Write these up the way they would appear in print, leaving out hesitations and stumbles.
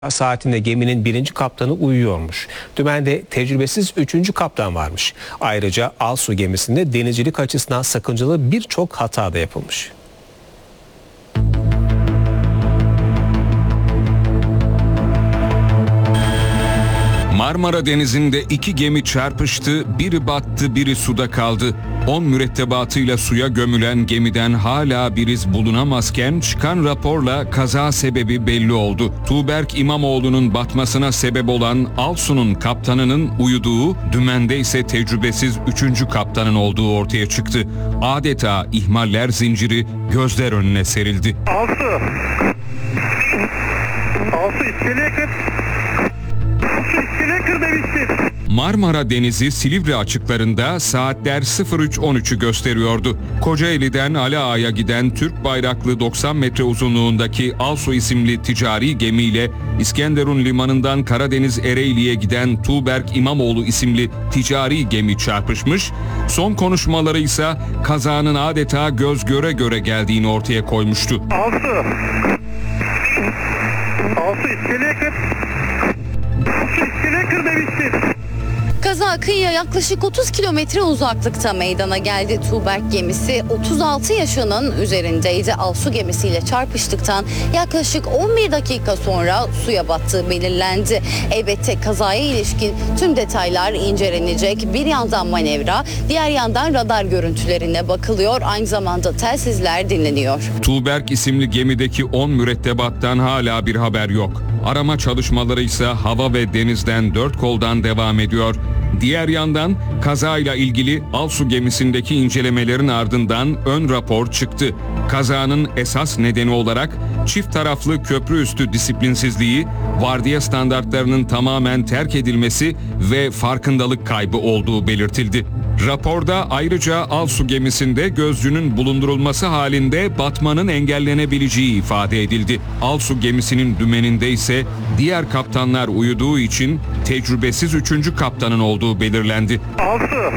saatinde geminin 1. kaptanı uyuyormuş. Dümende tecrübesiz 3. kaptan varmış. Ayrıca Alsu gemisinde denizcilik açısından sakıncalı birçok hata da yapılmış. Marmara Denizi'nde 2 gemi çarpıştı, biri battı, biri suda kaldı. 10 mürettebatıyla suya gömülen gemiden hala bir iz bulunamazken çıkan raporla kaza sebebi belli oldu. Tuğberk İmamoğlu'nun batmasına sebep olan Alsu'nun kaptanının uyuduğu, dümende ise tecrübesiz 3. kaptanın olduğu ortaya çıktı. Adeta ihmaller zinciri gözler önüne serildi. Alsu iskeleye kır. Marmara Denizi Silivri açıklarında saatler 03.13'ü gösteriyordu. Kocaeli'den Ali Ağa'ya giden Türk bayraklı 90 metre uzunluğundaki Alsu isimli ticari gemiyle İskenderun limanından Karadeniz Ereğli'ye giden Tuğberk İmamoğlu isimli ticari gemi çarpışmış. Son konuşmaları ise kazanın adeta göz göre göre geldiğini ortaya koymuştu. Alsu iskeleye kır. Alsu iskeleye kır demiştim. Kaza kıyıya yaklaşık 30 kilometre uzaklıkta meydana geldi. Tuğberk gemisi 36 yaşının üzerindeydi. Alsu gemisiyle çarpıştıktan yaklaşık 11 dakika sonra suya battığı belirlendi. Elbette kazaya ilişkin tüm detaylar incelenecek. Bir yandan manevra, diğer yandan radar görüntülerine bakılıyor. Aynı zamanda telsizler dinleniyor. Tuğberk isimli gemideki 10 mürettebattan hala bir haber yok. Arama çalışmaları ise hava ve denizden 4 koldan devam ediyor. Diğer yandan kazayla ilgili Alsu gemisindeki incelemelerin ardından ön rapor çıktı. Kazanın esas nedeni olarak çift taraflı köprü üstü disiplinsizliği, vardiya standartlarının tamamen terk edilmesi ve farkındalık kaybı olduğu belirtildi. Raporda ayrıca Alsu gemisinde gözcünün bulundurulması halinde batmanın engellenebileceği ifade edildi. Alsu gemisinin dümeninde ise diğer kaptanlar uyuduğu için tecrübesiz 3. kaptanın olduğu belirlendi. Alsu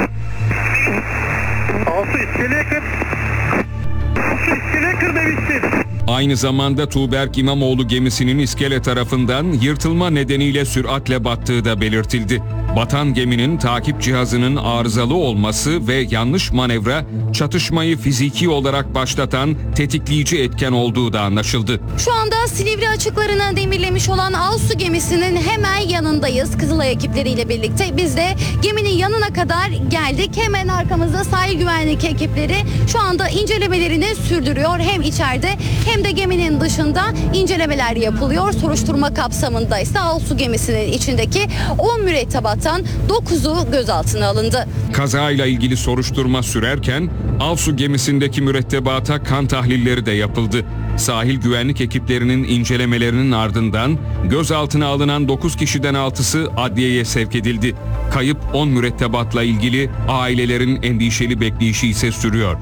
iskeleye kır. Alsu iskeleye kır demiştim. Aynı zamanda Tuğberk İmamoğlu gemisinin iskele tarafından yırtılma nedeniyle süratle battığı da belirtildi. Batan geminin takip cihazının arızalı olması ve yanlış manevra çatışmayı fiziki olarak başlatan tetikleyici etken olduğu da anlaşıldı. Şu anda Silivri açıklarına demirlemiş olan Alsu gemisinin hemen yanındayız. Kızılay ekipleriyle birlikte biz de geminin yanına kadar geldik. Hemen arkamızda sahil güvenlik ekipleri şu anda incelemelerini sürdürüyor. Hem içeride hem de geminin dışında incelemeler yapılıyor. Soruşturma kapsamında ise Alsu gemisinin içindeki 10 mürettebattan 9'u gözaltına alındı. Kazayla ilgili soruşturma sürerken Alsu gemisindeki mürettebata kan tahlilleri de yapıldı. Sahil güvenlik ekiplerinin incelemelerinin ardından gözaltına alınan 9 kişiden 6'sı adliyeye sevk edildi. Kayıp 10 mürettebatla ilgili ailelerin endişeli bekleyişi ise sürüyor.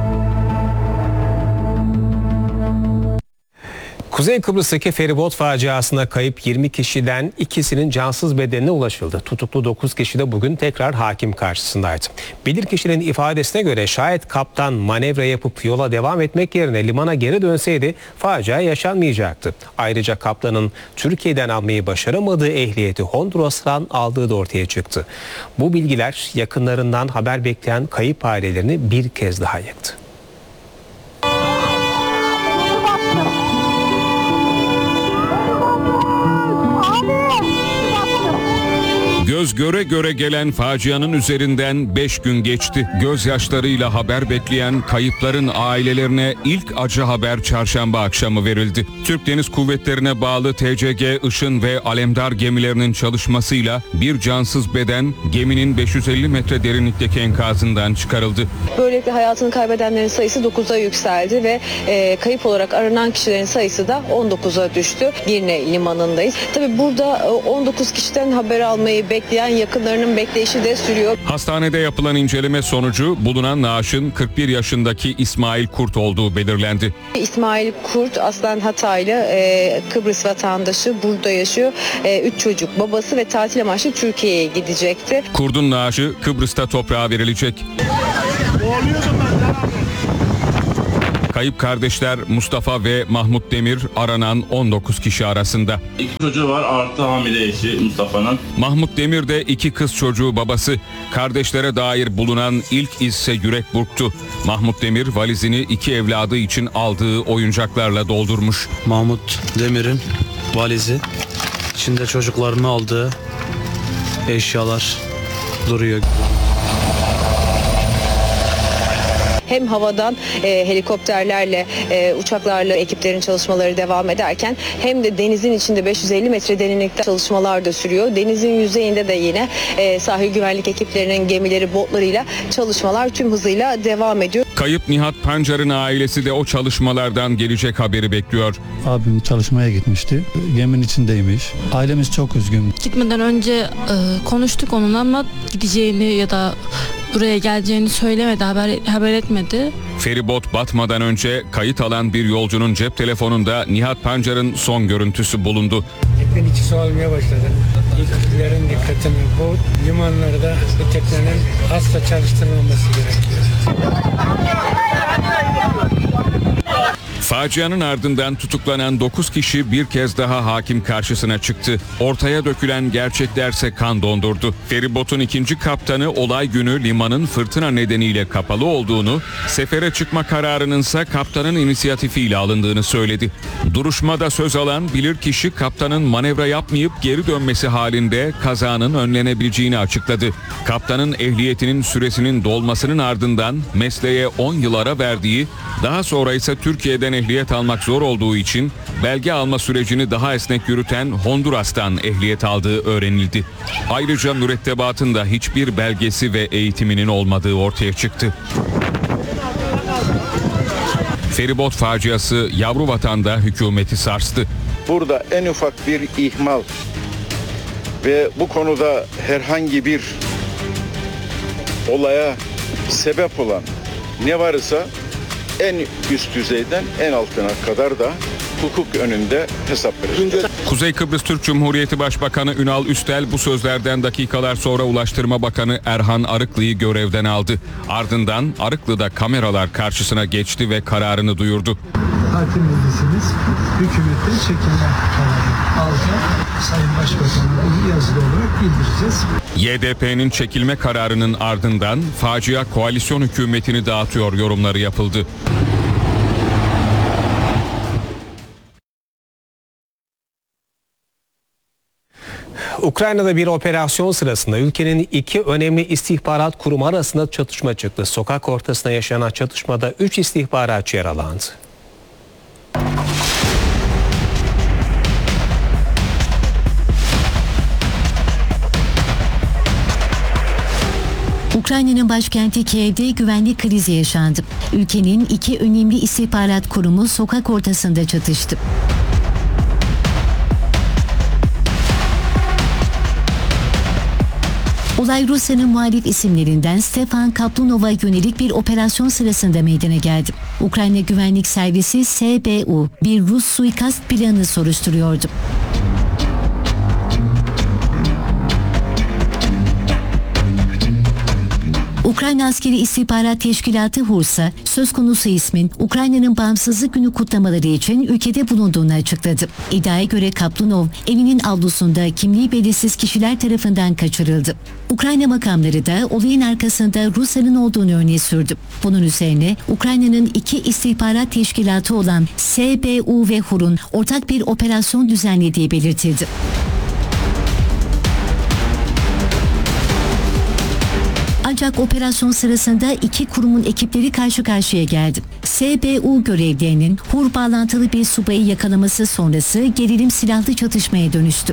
Kuzey Kıbrıs'taki feribot faciasında kayıp 20 kişiden ikisinin cansız bedenine ulaşıldı. Tutuklu 9 kişi de bugün tekrar hakim karşısındaydı. Bilirkişinin ifadesine göre şayet kaptan manevra yapıp yola devam etmek yerine limana geri dönseydi facia yaşanmayacaktı. Ayrıca kaptanın Türkiye'den almayı başaramadığı ehliyeti Honduras'tan aldığı da ortaya çıktı. Bu bilgiler yakınlarından haber bekleyen kayıp ailelerini bir kez daha yaktı. Göz göre göre gelen facianın üzerinden 5 gün geçti. Gözyaşlarıyla haber bekleyen kayıpların ailelerine ilk acı haber çarşamba akşamı verildi. Türk Deniz Kuvvetleri'ne bağlı TCG, Işın ve Alemdar gemilerinin çalışmasıyla bir cansız beden geminin 550 metre derinlikteki enkazından çıkarıldı. Böylelikle hayatını kaybedenlerin sayısı 9'a yükseldi ve kayıp olarak aranan kişilerin sayısı da 19'a düştü. Girne limanındayız. Tabii burada 19 kişiden haber almayı bekleyen yakınlarının bekleyişi de sürüyor. Hastanede yapılan inceleme sonucu bulunan naaşın 41 yaşındaki İsmail Kurt olduğu belirlendi. İsmail Kurt aslen Hataylı, Kıbrıs vatandaşı, burada yaşıyor. 3 çocuk babası ve tatil amaçlı Türkiye'ye gidecekti. Kurt'un naaşı Kıbrıs'ta toprağa verilecek. Kayıp kardeşler Mustafa ve Mahmut Demir aranan 19 kişi arasında. 2 çocuğu var artı hamile eşi Mustafa'nın. Mahmut Demir de 2 kız çocuğu babası. Kardeşlere dair bulunan ilk izse yürek burktu. Mahmut Demir valizini 2 evladı için aldığı oyuncaklarla doldurmuş. Mahmut Demir'in valizi, içinde çocuklarını aldığı eşyalar duruyor. Hem havadan helikopterlerle, uçaklarla ekiplerin çalışmaları devam ederken hem de denizin içinde 550 metre derinlikte çalışmalar da sürüyor. Denizin yüzeyinde de yine sahil güvenlik ekiplerinin gemileri, botlarıyla çalışmalar tüm hızıyla devam ediyor. Kayıp Nihat Pancar'ın ailesi de o çalışmalardan gelecek haberi bekliyor. Abim çalışmaya gitmişti. Geminin içindeymiş. Ailemiz çok üzgün. Gitmeden önce konuştuk onunla ama gideceğini ya da buraya geleceğini söylemedi, haber etmedi. Feribot batmadan önce kayıt alan bir yolcunun cep telefonunda Nihat Pancar'ın son görüntüsü bulundu. Teknenin içi su almaya başladı. Yetkililerin dikkatini bu limanlarda bu teknenin asla çalıştırılmaması gerekiyor. Facianın ardından tutuklanan 9 kişi bir kez daha hakim karşısına çıktı. Ortaya dökülen gerçeklerse kan dondurdu. Feribotun 2. kaptanı olay günü limanın fırtına nedeniyle kapalı olduğunu, sefere çıkma kararınınsa kaptanın inisiyatifiyle alındığını söyledi. Duruşmada söz alan bilirkişi kaptanın manevra yapmayıp geri dönmesi halinde kazanın önlenebileceğini açıkladı. Kaptanın ehliyetinin süresinin dolmasının ardından mesleğe 10 yıl ara verdiği, daha sonra ise Türkiye'den ehliyet almak zor olduğu için belge alma sürecini daha esnek yürüten Honduras'tan ehliyet aldığı öğrenildi. Ayrıca mürettebatın da hiçbir belgesi ve eğitiminin olmadığı ortaya çıktı. Feribot faciası yavru vatanda hükümeti sarstı. Burada en ufak bir ihmal ve bu konuda herhangi bir olaya sebep olan ne varsa en üst düzeyden en altına kadar da hukuk önünde hesap verecek. Kuzey Kıbrıs Türk Cumhuriyeti Başbakanı Ünal Üstel bu sözlerden dakikalar sonra Ulaştırma Bakanı Erhan Arıklı'yı görevden aldı. Ardından Arıklı'da kameralar karşısına geçti ve kararını duyurdu. Hakimindesiniz. Hükümetten çekilme kararı alacak. Sayın Başbakan'a bunu yazılı olarak bildireceğiz. YDP'nin çekilme kararının ardından facia koalisyon hükümetini dağıtıyor yorumları yapıldı. Ukrayna'da bir operasyon sırasında ülkenin 2 önemli istihbarat kurumu arasında çatışma çıktı. Sokak ortasında yaşanan çatışmada 3 istihbaratçı yaralandı. Ukrayna'nın başkenti Kiev'de güvenlik krizi yaşandı. Ülkenin 2 önemli istihbarat kurumu sokak ortasında çatıştı. Olay Rusya'nın muhalif isimlerinden Stefan Kaplunov'a yönelik bir operasyon sırasında meydana geldi. Ukrayna Güvenlik Servisi SBU bir Rus suikast planını soruşturuyordu. Ukrayna Askeri İstihbarat Teşkilatı HURS'a söz konusu ismin Ukrayna'nın bağımsızlık günü kutlamaları için ülkede bulunduğunu açıkladı. İddiaya göre Kaplunov evinin avlusunda kimliği belirsiz kişiler tarafından kaçırıldı. Ukrayna makamları da olayın arkasında Rusya'nın olduğunu öne sürdü. Bunun üzerine Ukrayna'nın 2 istihbarat teşkilatı olan SBU ve HUR'un ortak bir operasyon düzenlediği belirtildi. Ancak operasyon sırasında 2 kurumun ekipleri karşı karşıya geldi. SBU görevlilerinin HUR bağlantılı bir subayı yakalaması sonrası gerilim silahlı çatışmaya dönüştü.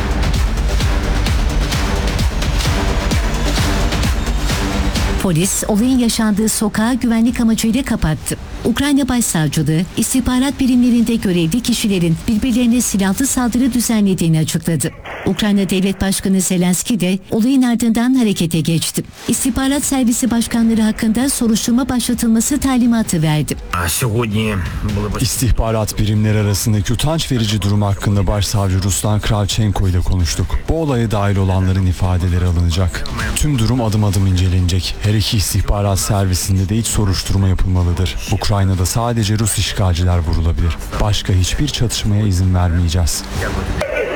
Polis olayın yaşandığı sokağı güvenlik amacıyla kapattı. Ukrayna Başsavcılığı istihbarat birimlerinde görevli kişilerin birbirlerine silahlı saldırı düzenlediğini açıkladı. Ukrayna Devlet Başkanı Zelenski de olayın ardından harekete geçti. İstihbarat Servisi başkanları hakkında soruşturma başlatılması talimatı verdi. İstihbarat birimleri arasındaki utanç verici durum hakkında Başsavcı Ruslan Kravchenko ile konuştuk. Bu olaya dahil olanların ifadeleri alınacak. Tüm durum adım adım incelenecek. Her iki istihbarat servisinde de iç soruşturma yapılmalıdır. Ukrayna Ukrayna'da sadece Rus işgalciler vurulabilir. Başka hiçbir çatışmaya izin vermeyeceğiz.